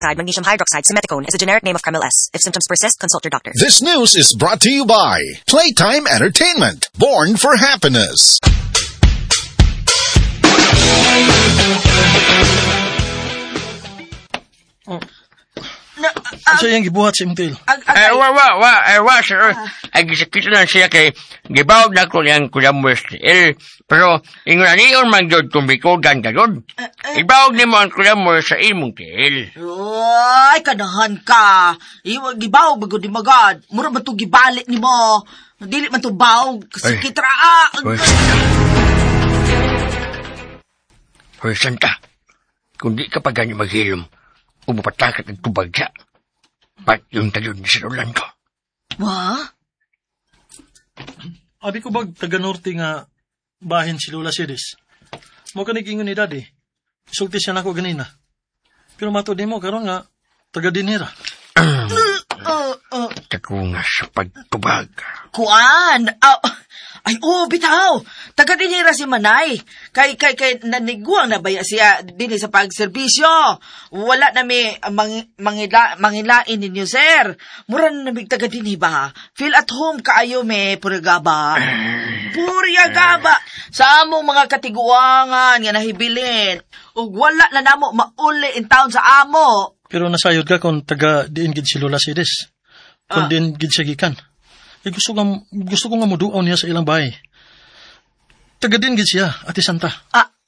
magnesium hydroxide, simeticone is a generic name of Kremil S. If symptoms persist, consult your doctor. This news is brought to you by Playtime Entertainment, born for happiness. Sa iyang gibuhat si Imtil. Sir. Ay, gisakit lang siya kay gibawag na ko niyang Kuya Mustiel. Pero, ingraniyon man yun tumikogan ka yun. Ibawag ni mo ang Kuya Mus sa imong tiil. Ay, kanahan ka. Gibawag bago di magad. Mura man ito gibalik ni mo. Dili man ito bawag. Kasakit raa. Hoy, Santa. Kung di ka pa ganyan maghilom, umapatakat ang tubag siya. Ba't yung talyon ni Sir Orlando? Wa? Abi ko bag taga-norte nga bahin si Lola Sidis. Mo ka naging ni Daddy. Isulti siya na ako ganina. Pero mato di mo karon nga taga-dinera. Tako nga sa pagtubag. Kuan! Ay, bitaw! Taga-dinira si Manay. Kay naniguang na baya siya din sa pagserbisyo. Wala na may mangilain ninyo, sir. Mura na namig taga-dini ba? Feel at home kaayo may purigaba. Purigaba! Sa among mga katiguangan nga nahibilin. Ug wala na namo mauli in town sa amo. Pero nasayod ka kung taga-diin gid si Lola Sidis. Kung diin gid siya gikan. Gusto ko nga muduaw niya sa ilang bahay. Taga din gid siya, Ate Santa.